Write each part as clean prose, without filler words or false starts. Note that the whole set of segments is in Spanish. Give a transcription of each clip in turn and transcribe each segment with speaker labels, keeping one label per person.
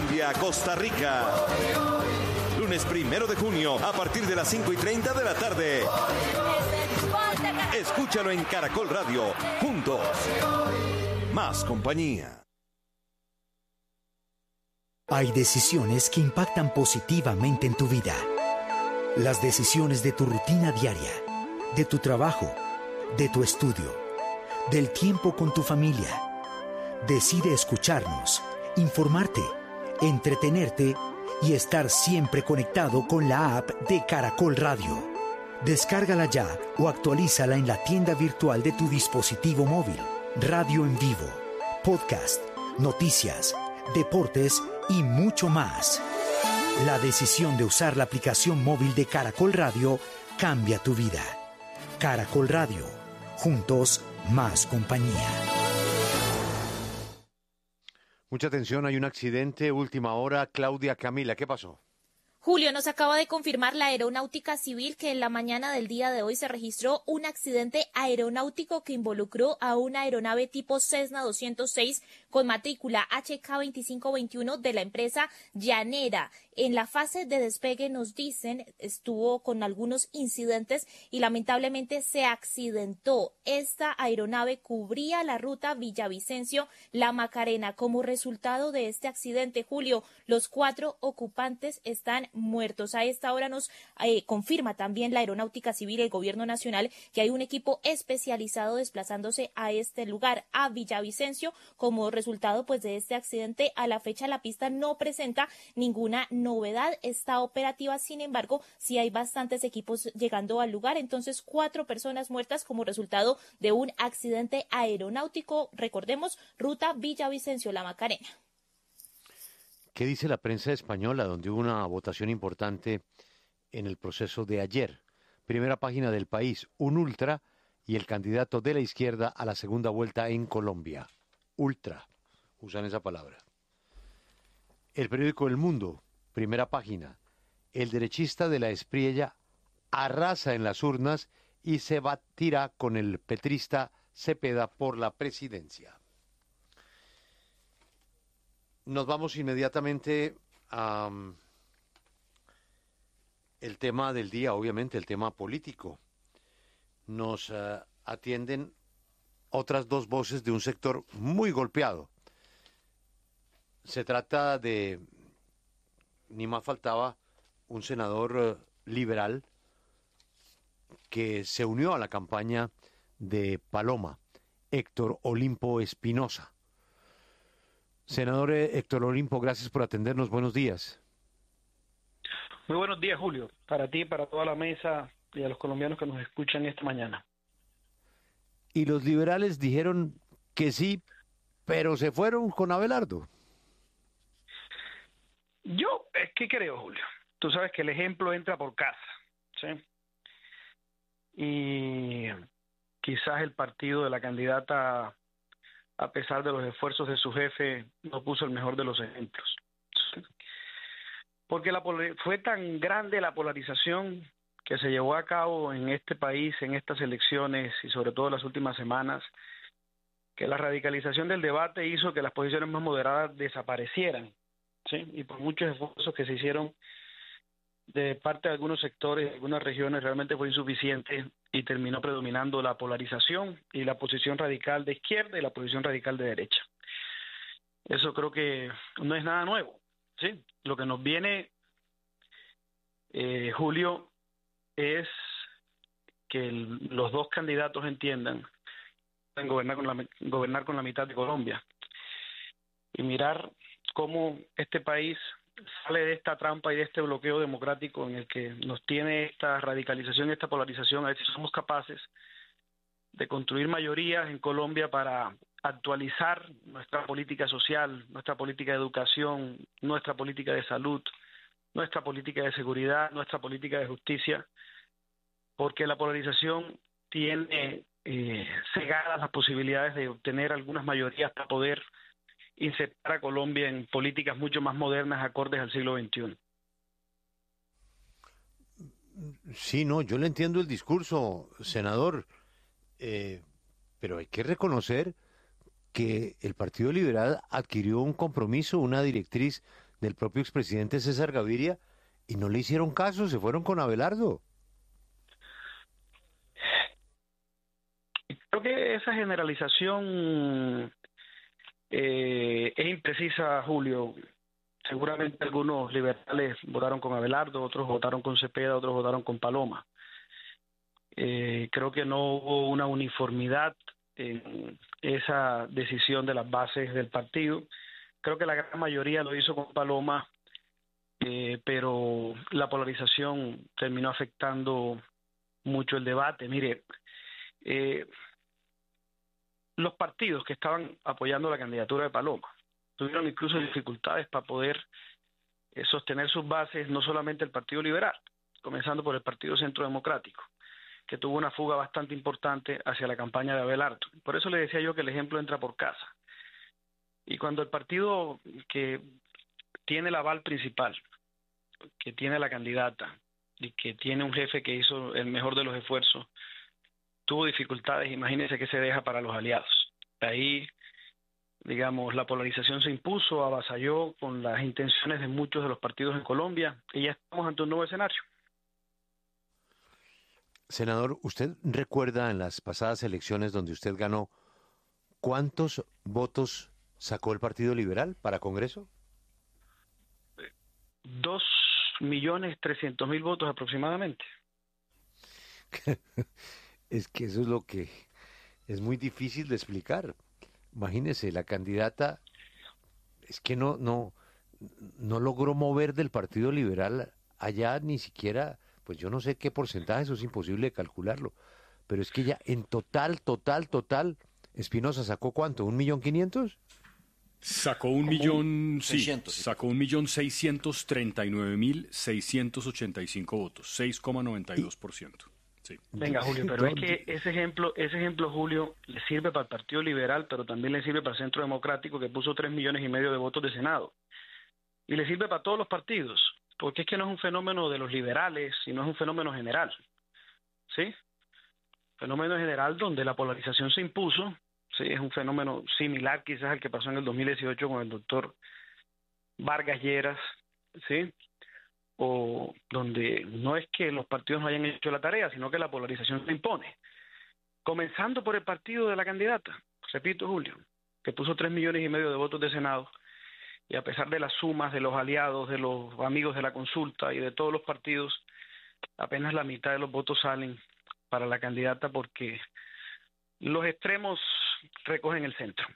Speaker 1: Colombia, Costa Rica. Lunes 1 de junio, a partir de las 5:30 de la tarde. Escúchalo en Caracol Radio. Juntos. Más compañía.
Speaker 2: Hay decisiones que impactan positivamente en tu vida. Las decisiones de tu rutina diaria, de tu trabajo, de tu estudio, del tiempo con tu familia. Decide escucharnos, informarte, entretenerte y estar siempre conectado con la app de Caracol Radio. Descárgala ya o actualízala en la tienda virtual de tu dispositivo móvil. Radio en vivo, podcast, noticias, deportes y mucho más. La decisión de usar la aplicación móvil de Caracol Radio cambia tu vida. Caracol Radio. Juntos, más compañía.
Speaker 3: Mucha atención, hay un accidente, última hora. Claudia Camila, ¿qué pasó?
Speaker 4: Julio, nos acaba de confirmar la Aeronáutica Civil que en la mañana del día de hoy se registró un accidente aeronáutico que involucró a una aeronave tipo Cessna 206 con matrícula HK2521 de la empresa Llanera. En la fase de despegue, nos dicen, estuvo con algunos incidentes y lamentablemente se accidentó. Esta aeronave cubría la ruta Villavicencio-La Macarena. Como resultado de este accidente, Julio, los 4 ocupantes están muertos. A esta hora nos confirma también la Aeronáutica Civil y el Gobierno Nacional que hay un equipo especializado desplazándose a este lugar, a Villavicencio. Como resultado pues de este accidente, a la fecha la pista no presenta ninguna novedad, está operativa, sin embargo, sí hay bastantes equipos llegando al lugar, entonces 4 personas muertas como resultado de un accidente aeronáutico, recordemos, ruta Villavicencio-La Macarena.
Speaker 3: ¿Qué dice la prensa española, donde hubo una votación importante en el proceso de ayer? Primera página del País, un ultra y el candidato de la izquierda a la segunda vuelta en Colombia. Ultra, usan esa palabra. El periódico El Mundo, primera página, el derechista de la Espriella arrasa en las urnas y se batirá con el petrista Cepeda por la presidencia. Nos vamos inmediatamente a el tema del día, obviamente, el tema político. Nos atienden otras 2 voces de un sector muy golpeado. Se trata de, ni más faltaba, un senador liberal que se unió a la campaña de Paloma, Héctor Olimpo Espinosa. Senador Héctor Olimpo, gracias por atendernos. Buenos días.
Speaker 5: Muy buenos días, Julio. Para ti, para toda la mesa y a los colombianos que nos escuchan esta mañana.
Speaker 3: Y los liberales dijeron que sí, pero se fueron con Abelardo.
Speaker 5: Yo, ¿qué creo, Julio? Tú sabes que el ejemplo entra por casa, ¿sí? Y quizás el partido de la candidata, a pesar de los esfuerzos de su jefe, no puso el mejor de los ejemplos. Porque fue tan grande la polarización que se llevó a cabo en este país, en estas elecciones y sobre todo en las últimas semanas, que la radicalización del debate hizo que las posiciones más moderadas desaparecieran, ¿sí? Y por muchos esfuerzos que se hicieron de parte de algunos sectores, de algunas regiones, realmente fue insuficiente y terminó predominando la polarización y la posición radical de izquierda y la posición radical de derecha. Eso creo que no es nada nuevo, ¿sí? Lo que nos viene, Julio, es que los 2 candidatos entiendan en gobernar con la mitad de Colombia y mirar cómo este país sale de esta trampa y de este bloqueo democrático en el que nos tiene esta radicalización, esta polarización. A ver si somos capaces de construir mayorías en Colombia para actualizar nuestra política social, nuestra política de educación, nuestra política de salud, nuestra política de seguridad, nuestra política de justicia, porque la polarización tiene cegadas las posibilidades de obtener algunas mayorías para poder insertar a Colombia en políticas mucho más modernas, acordes al siglo XXI.
Speaker 3: Sí, no, yo le entiendo el discurso, senador, pero hay que reconocer que el Partido Liberal adquirió un compromiso, una directriz del propio expresidente César Gaviria y no le hicieron caso, se fueron con Abelardo.
Speaker 5: Creo que esa generalización es imprecisa, Julio. Seguramente algunos liberales votaron con Abelardo, otros votaron con Cepeda, otros votaron con Paloma. Creo que no hubo una uniformidad en esa decisión de las bases del partido. Creo que la gran mayoría lo hizo con Paloma, pero la polarización terminó afectando mucho el debate. Mire, los partidos que estaban apoyando la candidatura de Paloma tuvieron incluso dificultades para poder sostener sus bases, no solamente el Partido Liberal, comenzando por el Partido Centro Democrático, que tuvo una fuga bastante importante hacia la campaña de Abelardo. Por eso le decía yo que el ejemplo entra por casa. Y cuando el partido que tiene el aval principal, que tiene la candidata y que tiene un jefe que hizo el mejor de los esfuerzos, tuvo dificultades, imagínense qué se deja para los aliados. Ahí, digamos, la polarización se impuso, avasalló con las intenciones de muchos de los partidos en Colombia y ya estamos ante un nuevo escenario.
Speaker 3: Senador, ¿usted recuerda en las pasadas elecciones donde usted ganó cuántos votos sacó el Partido Liberal para Congreso?
Speaker 5: 2.300.000 votos aproximadamente.
Speaker 3: Es que eso es lo que es muy difícil de explicar. Imagínese, la candidata es que no logró mover del Partido Liberal allá ni siquiera, pues yo no sé qué porcentaje, eso es imposible de calcularlo, pero es que ya en total, Espinosa sacó ¿cuánto? ¿1.500.000?
Speaker 6: Sacó 1.000.000, sí, sacó 1.639.685 votos, 6,92%. Sí.
Speaker 5: Venga, Julio, pero es que ese ejemplo, Julio, le sirve para el Partido Liberal, pero también le sirve para el Centro Democrático, que puso 3,5 millones de votos de Senado. Y le sirve para todos los partidos, porque es que no es un fenómeno de los liberales, sino es un fenómeno general. ¿Sí? Fenómeno general donde la polarización se impuso. Sí, es un fenómeno similar quizás al que pasó en el 2018 con el doctor Vargas Lleras, ¿sí? O donde no es que los partidos no hayan hecho la tarea, sino que la polarización se impone. Comenzando por el partido de la candidata, repito, Julio, que puso 3,5 millones de votos de Senado, y a pesar de las sumas de los aliados, de los amigos de la consulta y de todos los partidos, apenas la mitad de los votos salen para la candidata porque los extremos recogen el centro.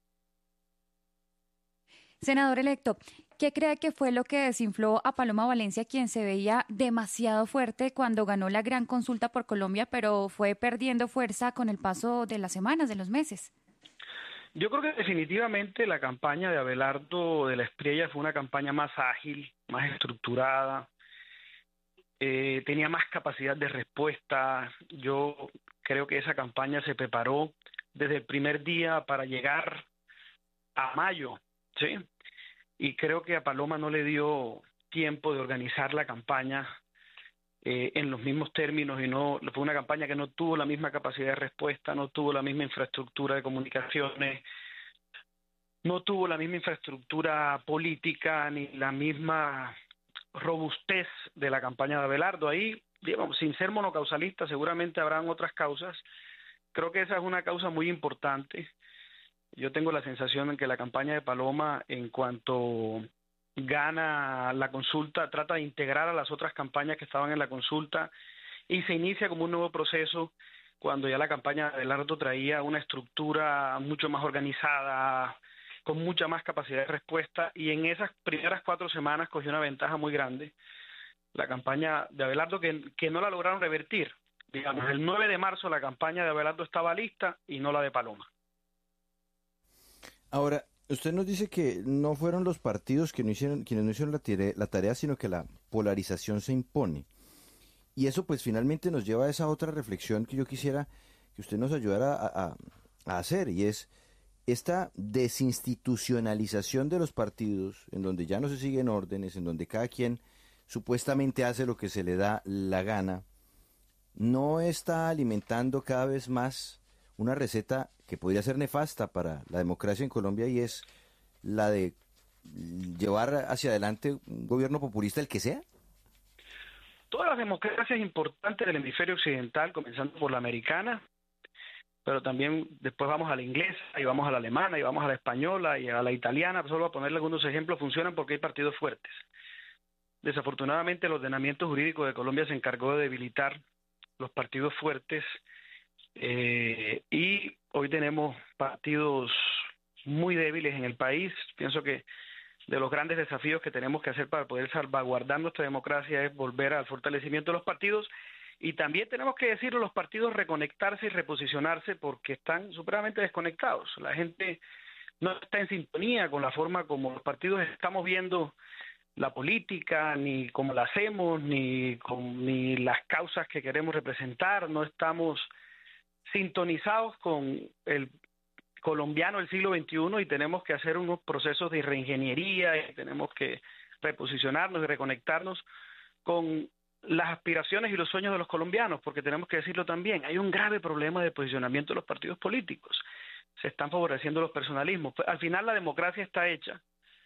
Speaker 7: Senador electo, ¿qué cree que fue lo que desinfló a Paloma Valencia, quien se veía demasiado fuerte cuando ganó la gran consulta por Colombia, pero fue perdiendo fuerza con el paso de las semanas, de los meses?
Speaker 5: Yo creo que definitivamente la campaña de Abelardo de la Espriella fue una campaña más ágil, más estructurada, tenía más capacidad de respuesta. Yo creo que esa campaña se preparó desde el primer día para llegar a mayo, ¿sí? Y creo que a Paloma no le dio tiempo de organizar la campaña en los mismos términos y no fue una campaña que no tuvo la misma capacidad de respuesta, no tuvo la misma infraestructura de comunicaciones, no tuvo la misma infraestructura política ni la misma robustez de la campaña de Abelardo. Ahí, digamos, sin ser monocausalista, seguramente habrán otras causas. Creo que esa es una causa muy importante. Yo tengo la sensación en que la campaña de Paloma, en cuanto gana la consulta, trata de integrar a las otras campañas que estaban en la consulta y se inicia como un nuevo proceso cuando ya la campaña de Abelardo traía una estructura mucho más organizada, con mucha más capacidad de respuesta, y en esas primeras 4 semanas cogió una ventaja muy grande la campaña de Abelardo que no la lograron revertir. Digamos, el 9 de marzo la campaña de Abelardo estaba lista y no la de Paloma.
Speaker 8: Ahora, usted nos dice que no fueron los partidos quienes no hicieron la tarea, sino que la polarización se impone. Y eso pues finalmente nos lleva a esa otra reflexión que yo quisiera que usted nos ayudara a hacer, y es esta desinstitucionalización de los partidos, en donde ya no se siguen órdenes, en donde cada quien supuestamente hace lo que se le da la gana, no está alimentando cada vez más una receta que podría ser nefasta para la democracia en Colombia, y es la de llevar hacia adelante un gobierno populista, el que sea?
Speaker 5: Todas las democracias importantes del hemisferio occidental, comenzando por la americana, pero también después vamos a la inglesa, y vamos a la alemana, y vamos a la española, y a la italiana, solo a ponerle algunos ejemplos, funcionan porque hay partidos fuertes. Desafortunadamente, el ordenamiento jurídico de Colombia se encargó de debilitar los partidos fuertes, y hoy tenemos partidos muy débiles en el país. Pienso que de los grandes desafíos que tenemos que hacer para poder salvaguardar nuestra democracia es volver al fortalecimiento de los partidos, y también tenemos que decirlo, los partidos reconectarse y reposicionarse porque están supremamente desconectados. La gente no está en sintonía con la forma como los partidos estamos viendo la política, ni cómo la hacemos, ni las causas que queremos representar. No estamos sintonizados con el colombiano del siglo XXI, y tenemos que hacer unos procesos de reingeniería, y tenemos que reposicionarnos y reconectarnos con las aspiraciones y los sueños de los colombianos, porque tenemos que decirlo también, hay un grave problema de posicionamiento de los partidos políticos. Se están favoreciendo los personalismos. Al final la democracia está hecha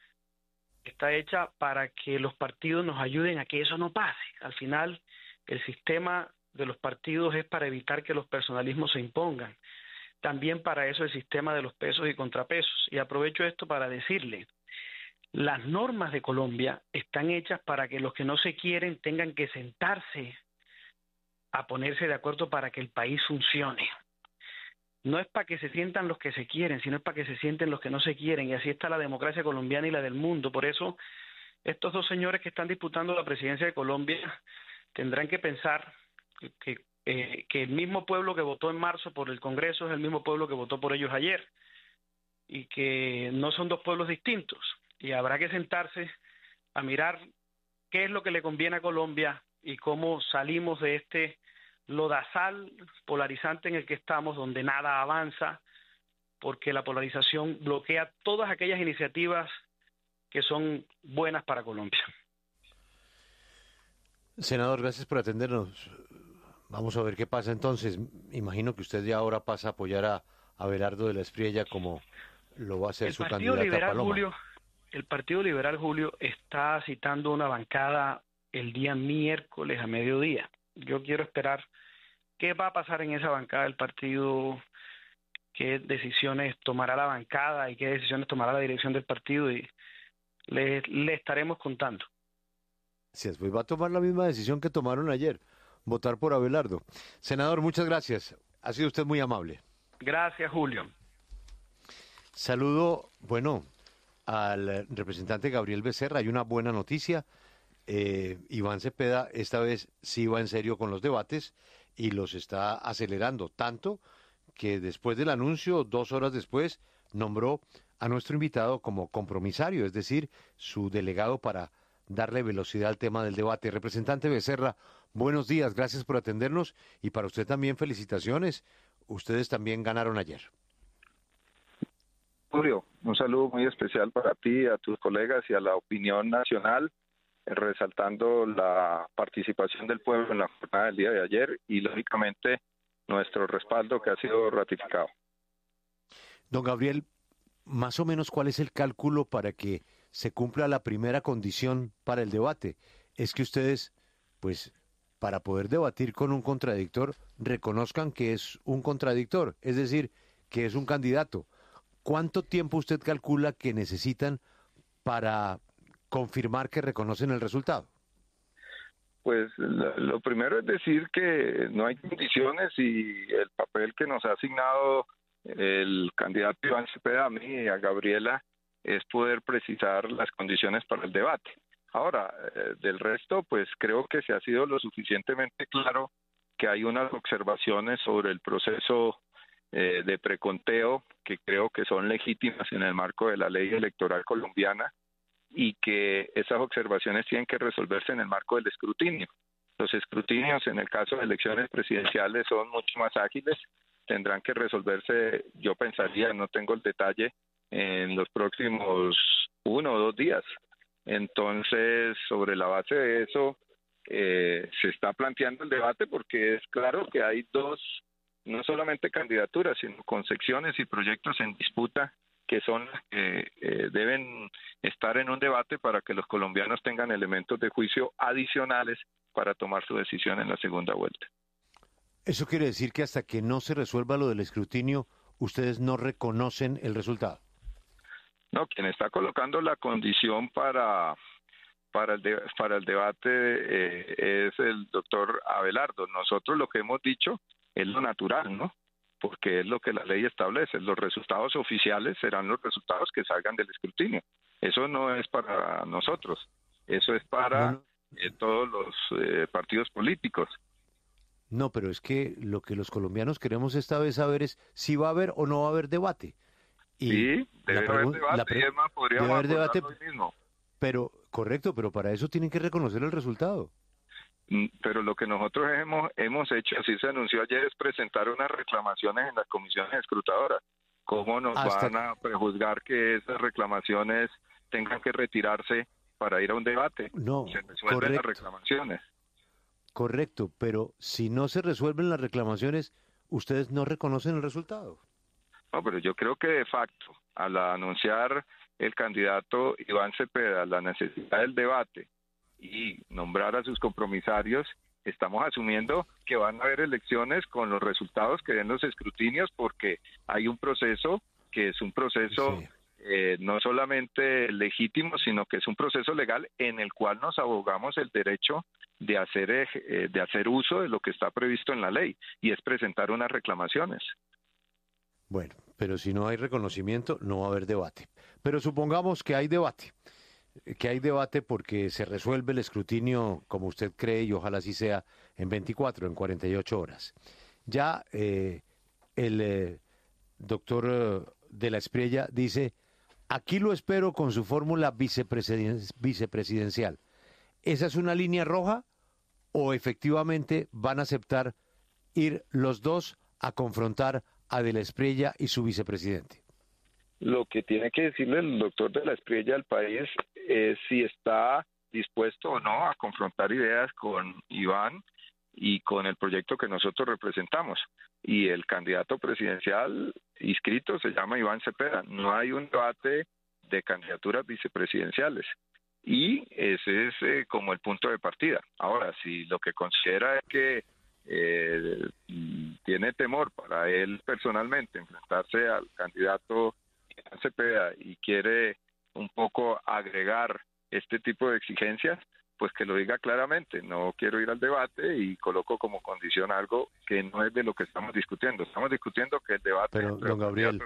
Speaker 5: para que los partidos nos ayuden a que eso no pase. Al final el sistema de los partidos es para evitar que los personalismos se impongan. También para eso el sistema de los pesos y contrapesos. Y aprovecho esto para decirle, las normas de Colombia están hechas para que los que no se quieren tengan que sentarse a ponerse de acuerdo para que el país funcione. No es para que se sientan los que se quieren, sino es para que se sienten los que no se quieren. Y así está la democracia colombiana y la del mundo. Por eso estos dos señores que están disputando la presidencia de Colombia tendrán que pensar que el mismo pueblo que votó en marzo por el Congreso es el mismo pueblo que votó por ellos ayer, y que no son dos pueblos distintos, y habrá que sentarse a mirar qué es lo que le conviene a Colombia y cómo salimos de este lodazal polarizante en el que estamos, donde nada avanza, porque la polarización bloquea todas aquellas iniciativas que son buenas para Colombia.
Speaker 3: Senador, gracias por atendernos. Vamos a ver qué pasa entonces. Imagino que usted ya ahora pasa a apoyar a Abelardo de la Espriella como lo va a hacer su candidata Paloma.
Speaker 5: El Partido Liberal, Julio, está citando una bancada el día miércoles a mediodía. Yo quiero esperar qué va a pasar en esa bancada del partido, qué decisiones tomará la bancada y qué decisiones tomará la dirección del partido, y le estaremos contando.
Speaker 3: Gracias, pues va a tomar la misma decisión que tomaron ayer, votar por Abelardo. Senador, muchas gracias. Ha sido usted muy amable.
Speaker 5: Gracias, Julio.
Speaker 3: Saludo, al representante Gabriel Becerra. Hay una buena noticia. Iván Cepeda esta vez sí va en serio con los debates y los está acelerando, tanto que después del anuncio, 2 horas después, nombró a nuestro invitado como compromisario, es decir, su delegado para darle velocidad al tema del debate. Representante Becerra, buenos días, gracias por atendernos, y para usted también felicitaciones. Ustedes también ganaron ayer.
Speaker 9: Julio, un saludo muy especial para ti, a tus colegas y a la opinión nacional, resaltando la participación del pueblo en la jornada del día de ayer y, lógicamente, nuestro respaldo que ha sido ratificado.
Speaker 3: Don Gabriel, más o menos, ¿cuál es el cálculo para que se cumpla la primera condición para el debate? Es que ustedes, pues, para poder debatir con un contradictor, reconozcan que es un contradictor, es decir, que es un candidato. ¿Cuánto tiempo usted calcula que necesitan para confirmar que reconocen el resultado?
Speaker 9: Pues lo primero es decir que no hay condiciones, y el papel que nos ha asignado el candidato Iván Cepeda, a mí y a Gabriela, es poder precisar las condiciones para el debate. Ahora, del resto, pues creo que se ha sido lo suficientemente claro que hay unas observaciones sobre el proceso de preconteo que creo que son legítimas en el marco de la ley electoral colombiana, y que esas observaciones tienen que resolverse en el marco del escrutinio. Los escrutinios en el caso de elecciones presidenciales son mucho más ágiles, tendrán que resolverse, yo pensaría, no tengo el detalle, en los próximos 1 o 2 días. Entonces, sobre la base de eso, se está planteando el debate, porque es claro que hay 2, no solamente candidaturas, sino concepciones y proyectos en disputa que son las que deben estar en un debate para que los colombianos tengan elementos de juicio adicionales para tomar su decisión en la segunda vuelta.
Speaker 3: Eso quiere decir que hasta que no se resuelva lo del escrutinio, ustedes no reconocen el resultado.
Speaker 9: No, quien está colocando la condición para el debate es el doctor Abelardo. Nosotros lo que hemos dicho es lo natural, ¿no? Porque es lo que la ley establece. Los resultados oficiales serán los resultados que salgan del escrutinio. Eso no es para nosotros, eso es para todos los partidos políticos.
Speaker 3: No, pero es que lo que los colombianos queremos esta vez saber es si va a haber o no va a haber debate. Y
Speaker 9: sí, debe haber debate, y es más, podríamos
Speaker 3: haber debate
Speaker 9: hoy mismo.
Speaker 3: Pero, correcto, pero para eso tienen que reconocer el resultado.
Speaker 9: Pero lo que nosotros hemos hecho, así se anunció ayer, es presentar unas reclamaciones en las comisiones escrutadoras. ¿Cómo nos van a prejuzgar que esas reclamaciones tengan que retirarse para ir a un debate?
Speaker 3: No,
Speaker 9: se resuelven las reclamaciones.
Speaker 3: Correcto, pero si no se resuelven las reclamaciones, ustedes no reconocen el resultado.
Speaker 9: No, pero yo creo que de facto, al anunciar el candidato Iván Cepeda la necesidad del debate y nombrar a sus compromisarios, estamos asumiendo que van a haber elecciones con los resultados que den los escrutinios, porque hay un proceso que es un proceso no solamente legítimo, sino que es un proceso legal en el cual nos abogamos el derecho de hacer uso de lo que está previsto en la ley, y es presentar unas reclamaciones.
Speaker 3: Bueno, pero si no hay reconocimiento, no va a haber debate. Pero supongamos que hay debate porque se resuelve el escrutinio, como usted cree, y ojalá así sea, en 48 horas. Ya el doctor de la Espriella dice, aquí lo espero con su fórmula vicepresidencial. ¿Esa es una línea roja o efectivamente van a aceptar ir los dos a confrontar a de la Espriella y su vicepresidente?
Speaker 9: Lo que tiene que decirle el doctor de la Espriella al país es si está dispuesto o no a confrontar ideas con Iván y con el proyecto que nosotros representamos. Y el candidato presidencial inscrito se llama Iván Cepeda. No hay un debate de candidaturas vicepresidenciales. Y ese es como el punto de partida. Ahora, si lo que considera es que tiene temor para él personalmente enfrentarse al candidato Iván Cepeda y quiere un poco agregar este tipo de exigencias, pues que lo diga claramente. No quiero ir al debate y coloco como condición algo que no es de lo que estamos discutiendo. Estamos discutiendo que el debate...
Speaker 3: Pero, don Gabriel,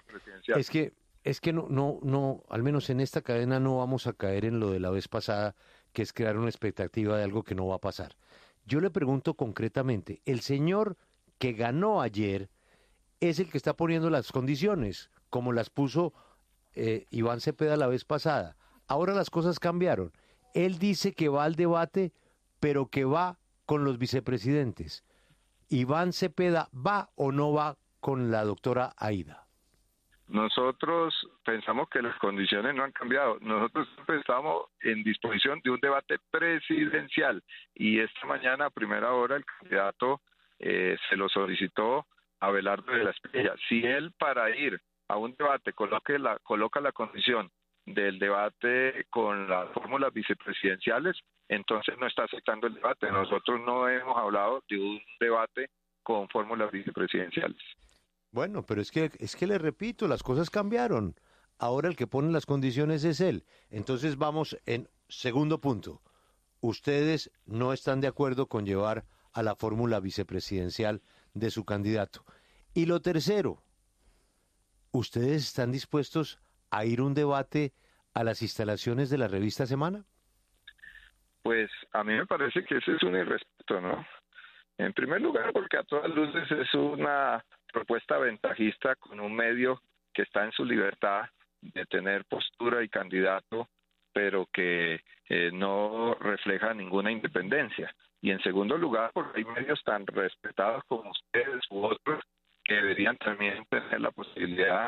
Speaker 3: es que no, al menos en esta cadena no vamos a caer en lo de la vez pasada, que es crear una expectativa de algo que no va a pasar. Yo le pregunto concretamente, el señor que ganó ayer es el que está poniendo las condiciones, como las puso Iván Cepeda la vez pasada. Ahora las cosas cambiaron. Él dice que va al debate, pero que va con los vicepresidentes. ¿Iván Cepeda va o no va con la doctora Aida?
Speaker 9: Nosotros pensamos que las condiciones no han cambiado. Nosotros estamos en disposición de un debate presidencial, y esta mañana a primera hora el candidato se lo solicitó a Abelardo de la Espriella. Si él, para ir a un debate, coloca la condición del debate con las fórmulas vicepresidenciales, entonces no está aceptando el debate. Nosotros no hemos hablado de un debate con fórmulas vicepresidenciales.
Speaker 3: Bueno, pero es que le repito, las cosas cambiaron. Ahora el que pone las condiciones es él. Entonces vamos en segundo punto. Ustedes no están de acuerdo con llevar a la fórmula vicepresidencial de su candidato. Y lo tercero, ¿ustedes están dispuestos a ir a un debate a las instalaciones de la revista Semana?
Speaker 9: Pues a mí me parece que ese es un irrespeto, ¿no? En primer lugar, porque a todas luces es una propuesta ventajista con un medio que está en su libertad de tener postura y candidato, pero que no refleja ninguna independencia. Y en segundo lugar, porque hay medios tan respetados como ustedes u otros que deberían también tener la posibilidad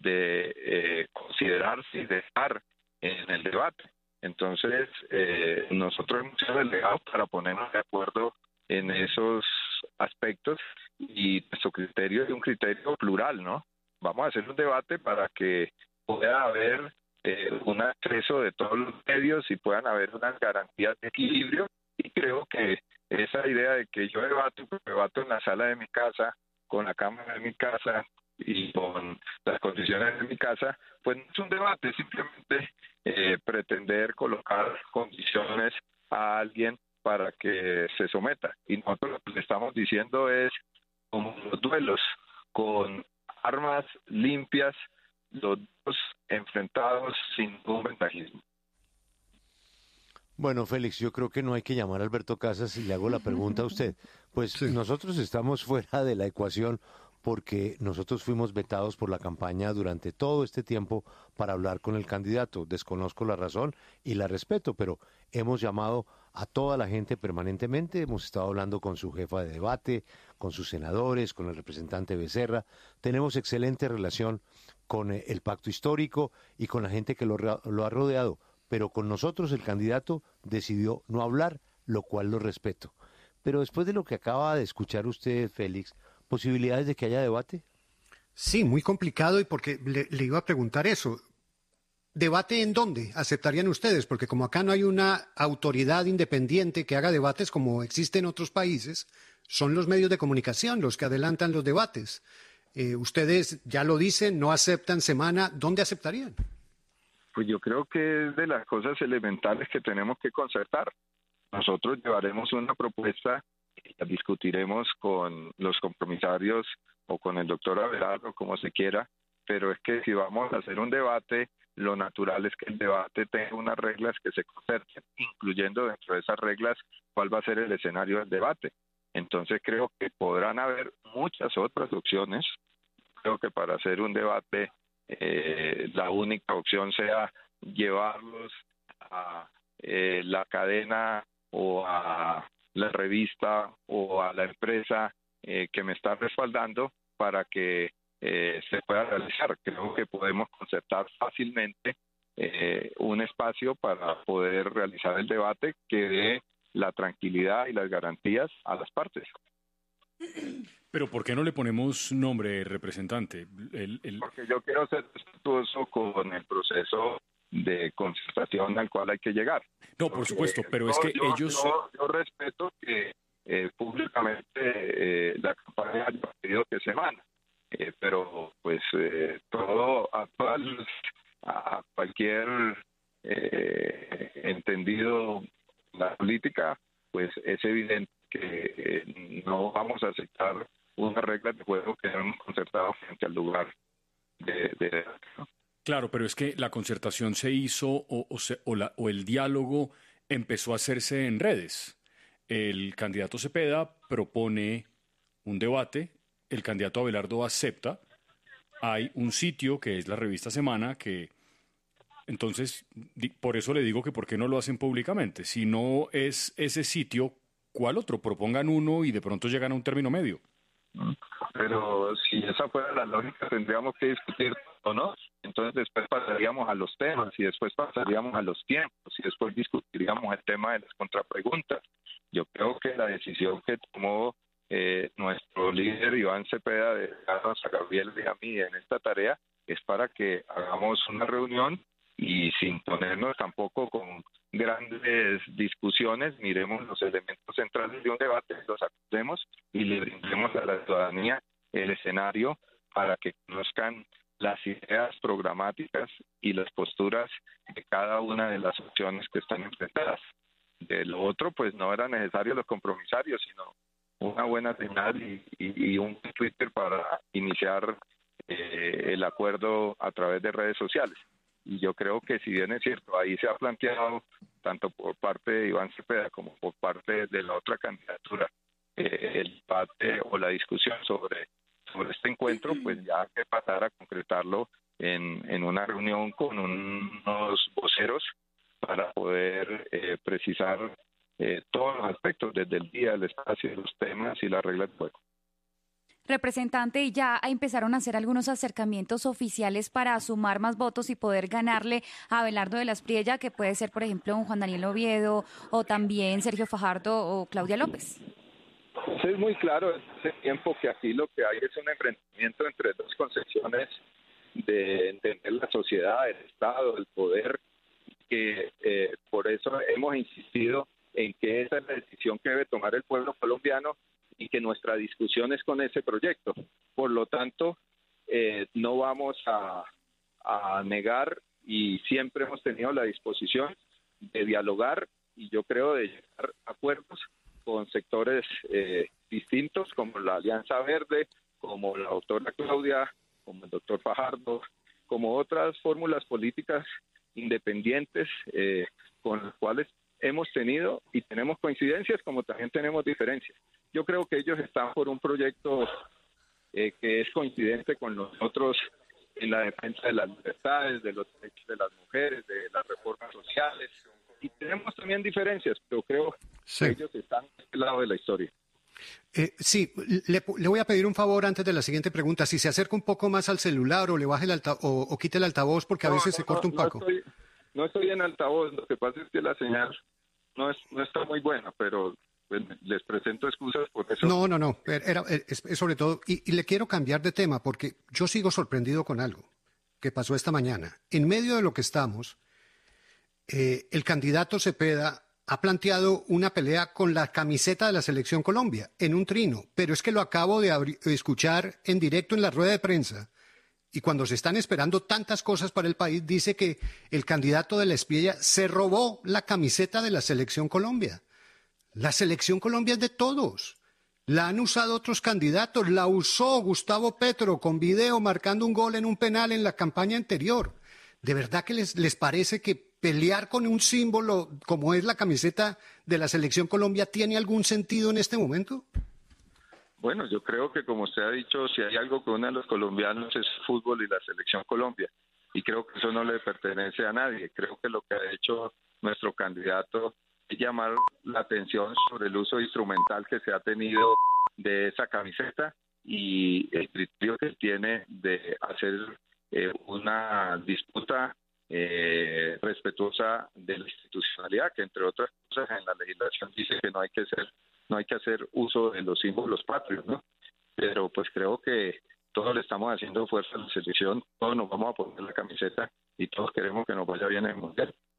Speaker 9: de considerarse y de estar en el debate. Entonces, nosotros hemos sido delegados para ponernos de acuerdo en esos aspectos, y nuestro criterio es un criterio plural, ¿no? Vamos a hacer un debate para que pueda haber un acceso de todos los medios y puedan haber unas garantías de equilibrio. Y creo que esa idea de que yo debato en la sala de mi casa, con la cámara de mi casa y con las condiciones de mi casa, pues no es un debate, es simplemente pretender colocar condiciones a alguien para que se someta. Y nosotros lo que le estamos diciendo es, como los duelos, con armas limpias, los dos enfrentados sin ningún ventajismo.
Speaker 3: Bueno, Félix, yo creo que no hay que llamar a Alberto Casas y le hago la pregunta a usted. Pues sí, nosotros estamos fuera de la ecuación porque nosotros fuimos vetados por la campaña durante todo este tiempo para hablar con el candidato. Desconozco la razón y la respeto, pero hemos llamado a toda la gente permanentemente, hemos estado hablando con su jefa de debate, con sus senadores, con el representante Becerra, tenemos excelente relación con el pacto histórico y con la gente que lo ha rodeado, pero con nosotros el candidato decidió no hablar, lo cual lo respeto. Pero después de lo que acaba de escuchar usted, Félix, ¿posibilidades de que haya debate?
Speaker 10: Sí, muy complicado, y porque le iba a preguntar eso. ¿Debate en dónde aceptarían ustedes? Porque como acá no hay una autoridad independiente que haga debates como existe en otros países, son los medios de comunicación los que adelantan los debates. Ustedes ya lo dicen, no aceptan semana, ¿dónde aceptarían?
Speaker 9: Pues yo creo que es de las cosas elementales que tenemos que concertar. Nosotros llevaremos una propuesta y la discutiremos con los compromisarios o con el doctor Abelardo, como se quiera, pero es que si vamos a hacer un debate, lo natural es que el debate tenga unas reglas que se concerten, incluyendo dentro de esas reglas cuál va a ser el escenario del debate. Entonces creo que podrán haber muchas otras opciones. Creo que para hacer un debate la única opción sea llevarlos a la cadena o a la revista o a la empresa que me está respaldando para que se pueda realizar. Creo que podemos concertar fácilmente un espacio para poder realizar el debate que dé la tranquilidad y las garantías a las partes.
Speaker 6: Pero ¿por qué no le ponemos nombre, representante?
Speaker 9: Porque yo quiero ser respetuoso con el proceso de concertación al cual hay que llegar.
Speaker 6: No, por supuesto, pero es que ellos...
Speaker 9: Yo respeto que públicamente la campaña haya pedido que se manda, pero pues a cualquier entendido la política, pues es evidente que no vamos a aceptar unas reglas de juego que hemos concertado frente al lugar de ¿no?
Speaker 6: Claro, pero es que la concertación se hizo o el diálogo empezó a hacerse en redes. El candidato Cepeda propone un debate, el candidato Abelardo acepta, hay un sitio que es la revista Semana que... Entonces, por eso le digo que por qué no lo hacen públicamente. Si no es ese sitio, ¿cuál otro? Propongan uno y de pronto llegan a un término medio.
Speaker 9: Pero si esa fuera la lógica, tendríamos que discutir, ¿o no? Entonces después pasaríamos a los temas y después pasaríamos a los tiempos y después discutiríamos el tema de las contrapreguntas. Yo creo que la decisión que tomó nuestro líder Iván Cepeda de dejarnos a Gabriel y a mí en esta tarea es para que hagamos una reunión y sin ponernos tampoco con grandes discusiones, miremos los elementos centrales de un debate, los acordemos y le brindemos a la ciudadanía el escenario para que conozcan las ideas programáticas y las posturas de cada una de las opciones que están enfrentadas. De lo otro, pues no era necesario los compromisarios, sino una buena señal y un Twitter para iniciar el acuerdo a través de redes sociales. Y yo creo que si bien es cierto, ahí se ha planteado tanto por parte de Iván Cepeda como por parte de la otra candidatura el debate o la discusión sobre este encuentro, pues ya hay que pasar a concretarlo en una reunión con unos voceros para poder precisar todos los aspectos, desde el día, el espacio, los temas y las reglas de juego.
Speaker 7: Representante, ya empezaron a hacer algunos acercamientos oficiales para sumar más votos y poder ganarle a Abelardo de la Espriella, que puede ser, por ejemplo, un Juan Daniel Oviedo o también Sergio Fajardo o Claudia López.
Speaker 9: Eso es muy claro desde hace tiempo que aquí lo que hay es un enfrentamiento entre dos concepciones de entender la sociedad, el Estado, el poder, que por eso hemos insistido en que esa es la decisión que debe tomar el pueblo colombiano y que nuestra discusión es con ese proyecto. Por lo tanto, no vamos a negar, y siempre hemos tenido la disposición de dialogar y yo creo de llegar a acuerdos con sectores distintos como la Alianza Verde, como la doctora Claudia, como el doctor Fajardo, como otras fórmulas políticas independientes con las cuales hemos tenido y tenemos coincidencias como también tenemos diferencias. Yo creo que ellos están por un proyecto que es coincidente con nosotros en la defensa de las libertades, de los derechos de las mujeres, de las reformas sociales, y tenemos también diferencias, pero creo que ellos están a este lado de la historia.
Speaker 10: Sí, le voy a pedir un favor antes de la siguiente pregunta. Si se acerca un poco más al celular o le baje o quite el altavoz porque a veces se corta un poco.
Speaker 9: No estoy en altavoz, lo que pasa es que la señal no está muy buena, pero pues, les presento excusas por eso.
Speaker 10: No, es sobre todo, y le quiero cambiar de tema porque yo sigo sorprendido con algo que pasó esta mañana. En medio de lo que estamos, el candidato Cepeda ha planteado una pelea con la camiseta de la Selección Colombia en un trino, pero es que lo acabo de escuchar en directo en la rueda de prensa. Y cuando se están esperando tantas cosas para el país, dice que el candidato de la Espriella se robó la camiseta de la Selección Colombia. La Selección Colombia es de todos. La han usado otros candidatos. La usó Gustavo Petro con video marcando un gol en un penal en la campaña anterior. ¿De verdad que les parece que pelear con un símbolo como es la camiseta de la Selección Colombia tiene algún sentido en este momento?
Speaker 9: Bueno, yo creo que como usted ha dicho, si hay algo que une a los colombianos es el fútbol y la Selección Colombia. Y creo que eso no le pertenece a nadie. Creo que lo que ha hecho nuestro candidato es llamar la atención sobre el uso instrumental que se ha tenido de esa camiseta y el criterio que tiene de hacer una disputa respetuosa de la institucionalidad, que entre otras cosas en la legislación dice que no hay que hacer uso de los símbolos patrios, ¿no? Pero pues creo que todos le estamos haciendo fuerza a la selección, todos nos vamos a poner la camiseta y todos queremos que nos vaya bien en el Mundial.